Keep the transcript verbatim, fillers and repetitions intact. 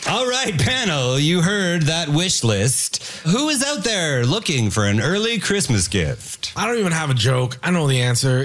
All right, panel, you heard that wish list. Who is out there looking for an early Christmas gift? I don't even have a joke. I know the answer.